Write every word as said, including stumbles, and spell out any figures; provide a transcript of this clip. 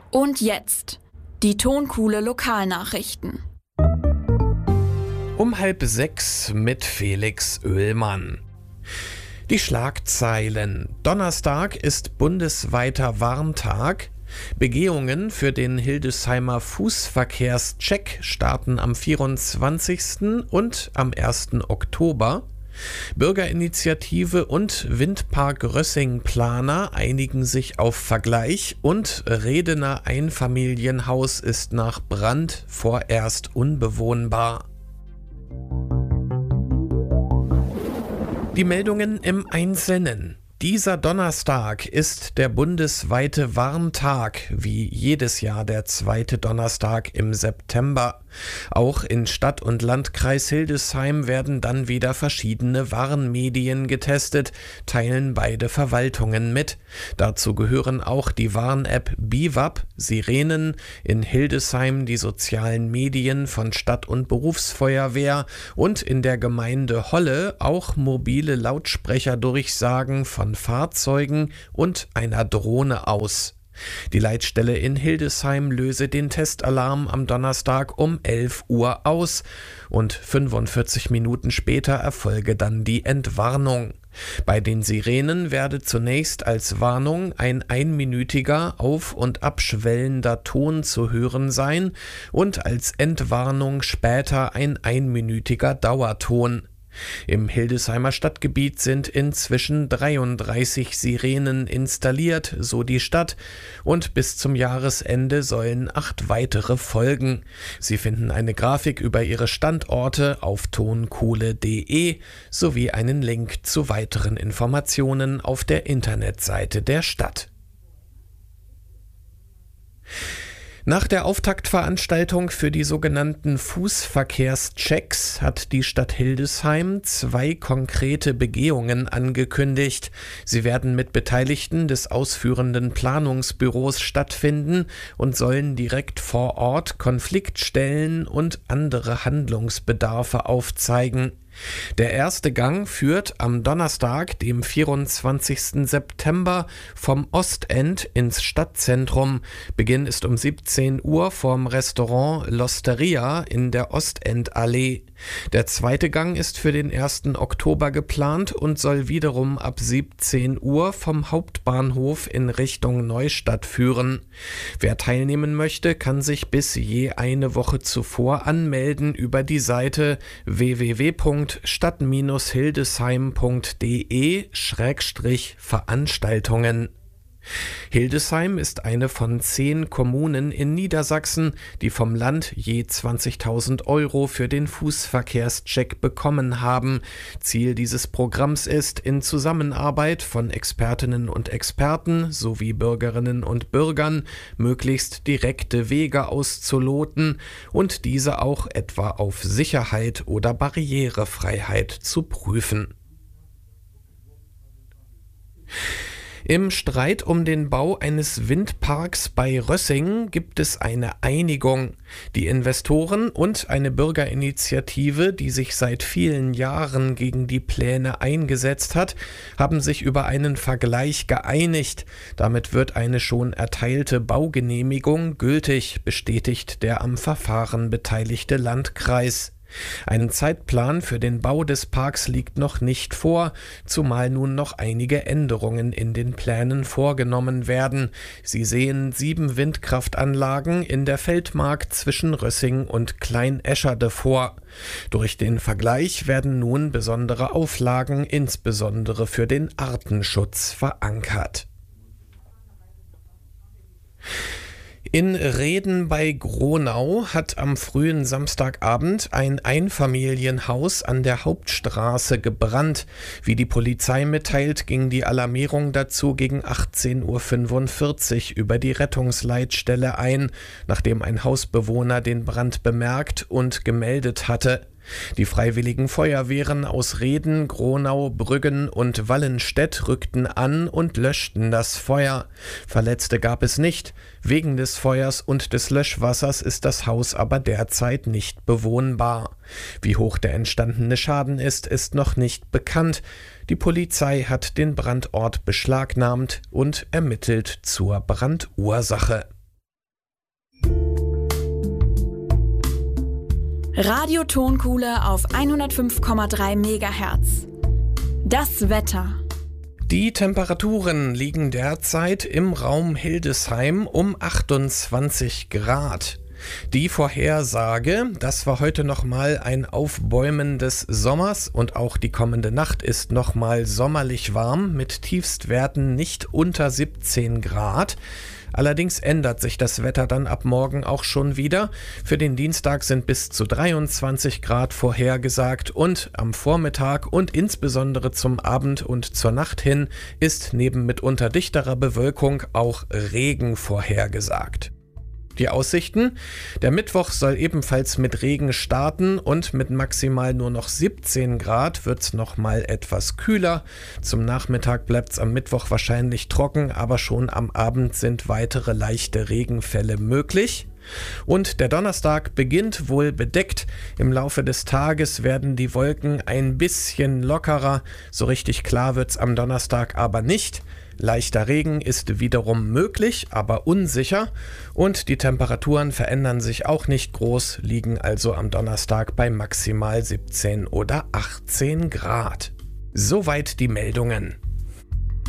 Und jetzt die Tonkuhle Lokalnachrichten. Um halb sechs mit Felix Oehlmann. Die Schlagzeilen. Donnerstag ist bundesweiter Warntag. Begehungen für den Hildesheimer Fußverkehrscheck starten am vierundzwanzigsten und am ersten Oktober. Bürgerinitiative und Windpark Rössing-Planer einigen sich auf Vergleich und Redener Einfamilienhaus ist nach Brand vorerst unbewohnbar. Die Meldungen im Einzelnen. Dieser Donnerstag ist der bundesweite Warntag, wie jedes Jahr der zweite Donnerstag im September. Auch in Stadt- und Landkreis Hildesheim werden dann wieder verschiedene Warnmedien getestet, teilen beide Verwaltungen mit. Dazu gehören auch die Warn-App BiWaP, Sirenen, in Hildesheim die sozialen Medien von Stadt- und Berufsfeuerwehr und in der Gemeinde Holle auch mobile Lautsprecherdurchsagen von Fahrzeugen und einer Drohne aus. Die Leitstelle in Hildesheim löse den Testalarm am Donnerstag um elf Uhr aus und fünfundvierzig Minuten später erfolge dann die Entwarnung. Bei den Sirenen werde zunächst als Warnung ein einminütiger auf- und abschwellender Ton zu hören sein und als Entwarnung später ein einminütiger Dauerton. Im Hildesheimer Stadtgebiet sind inzwischen dreiunddreißig Sirenen installiert, so die Stadt, und bis zum Jahresende sollen acht weitere folgen. Sie finden eine Grafik über ihre Standorte auf tonkuhle punkt de sowie einen Link zu weiteren Informationen auf der Internetseite der Stadt. Nach der Auftaktveranstaltung für die sogenannten Fußverkehrschecks hat die Stadt Hildesheim zwei konkrete Begehungen angekündigt. Sie werden mit Beteiligten des ausführenden Planungsbüros stattfinden und sollen direkt vor Ort Konfliktstellen und andere Handlungsbedarfe aufzeigen. Der erste Gang führt am Donnerstag, dem vierundzwanzigsten September, vom Ostend ins Stadtzentrum. Beginn ist um siebzehn Uhr vorm Restaurant L'Osteria in der Ostendallee. Der zweite Gang ist für den ersten Oktober geplant und soll wiederum ab siebzehn Uhr vom Hauptbahnhof in Richtung Neustadt führen. Wer teilnehmen möchte, kann sich bis je eine Woche zuvor anmelden über die Seite w w w punkt stadt hildesheim punkt de Schrägstrich Veranstaltungen. Hildesheim ist eine von zehn Kommunen in Niedersachsen, die vom Land je zwanzigtausend Euro für den Fußverkehrscheck bekommen haben. Ziel dieses Programms ist, in Zusammenarbeit von Expertinnen und Experten sowie Bürgerinnen und Bürgern möglichst direkte Wege auszuloten und diese auch etwa auf Sicherheit oder Barrierefreiheit zu prüfen. Im Streit um den Bau eines Windparks bei Rössing gibt es eine Einigung. Die Investoren und eine Bürgerinitiative, die sich seit vielen Jahren gegen die Pläne eingesetzt hat, haben sich über einen Vergleich geeinigt. Damit wird eine schon erteilte Baugenehmigung gültig, bestätigt der am Verfahren beteiligte Landkreis. Ein Zeitplan für den Bau des Parks liegt noch nicht vor, zumal nun noch einige Änderungen in den Plänen vorgenommen werden. Sie sehen sieben Windkraftanlagen in der Feldmark zwischen Rössing und Klein-Escherde vor. Durch den Vergleich werden nun besondere Auflagen insbesondere für den Artenschutz verankert. In Reden bei Gronau hat am frühen Samstagabend ein Einfamilienhaus an der Hauptstraße gebrannt. Wie die Polizei mitteilt, ging die Alarmierung dazu gegen achtzehn Uhr fünfundvierzig über die Rettungsleitstelle ein, nachdem ein Hausbewohner den Brand bemerkt und gemeldet hatte. Die freiwilligen Feuerwehren aus Reden, Gronau, Brüggen und Wallenstedt rückten an und löschten das Feuer. Verletzte gab es nicht. Wegen des Feuers und des Löschwassers ist das Haus aber derzeit nicht bewohnbar. Wie hoch der entstandene Schaden ist, ist noch nicht bekannt. Die Polizei hat den Brandort beschlagnahmt und ermittelt zur Brandursache. Radio Tonkuhle auf hundertfünf Komma drei Megahertz. Das Wetter. Die Temperaturen liegen derzeit im Raum Hildesheim um achtundzwanzig Grad. Die Vorhersage, das war heute nochmal ein Aufbäumen des Sommers und auch die kommende Nacht ist nochmal sommerlich warm mit Tiefstwerten nicht unter siebzehn Grad. Allerdings ändert sich das Wetter dann ab morgen auch schon wieder. Für den Dienstag sind bis zu dreiundzwanzig Grad vorhergesagt und am Vormittag und insbesondere zum Abend und zur Nacht hin ist neben mitunter dichterer Bewölkung auch Regen vorhergesagt. Die Aussichten: Der Mittwoch soll ebenfalls mit Regen starten und mit maximal nur noch siebzehn Grad wird es nochmal etwas kühler. Zum Nachmittag bleibt es am Mittwoch wahrscheinlich trocken, aber schon am Abend sind weitere leichte Regenfälle möglich. Und der Donnerstag beginnt wohl bedeckt. Im Laufe des Tages werden die Wolken ein bisschen lockerer. So richtig klar wird's am Donnerstag aber nicht. Leichter Regen ist wiederum möglich, aber unsicher. Und die Temperaturen verändern sich auch nicht groß, liegen also am Donnerstag bei maximal siebzehn oder achtzehn Grad. Soweit die Meldungen.